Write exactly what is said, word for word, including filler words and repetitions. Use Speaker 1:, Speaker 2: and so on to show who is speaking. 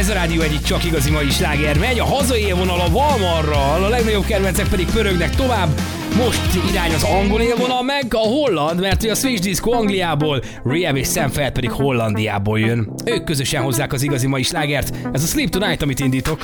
Speaker 1: Ez a rádió egyik csak igazi mai sláger megy, a hazai élvonal a Valmarral, a legnagyobb kedvencek pedig pörögnek tovább. Most irány az angol élvonal meg a holland, mert a Switch Disco Angliából, Rehab és Sam Feld pedig Hollandiából jön. Ők közösen hozzák az igazi mai slágert, ez a Sleep Tonight, amit indítok.